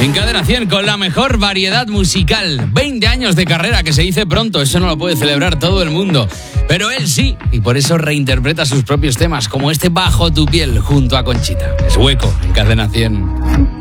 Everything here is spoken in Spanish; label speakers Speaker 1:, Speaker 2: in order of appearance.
Speaker 1: En Cadena 100 con la mejor variedad musical. 20 años de carrera, que se dice pronto, eso no lo puede celebrar todo el mundo. Pero él sí, y por eso reinterpreta sus propios temas, como este Bajo tu piel junto a Conchita. Es Hueco en Cadena 100.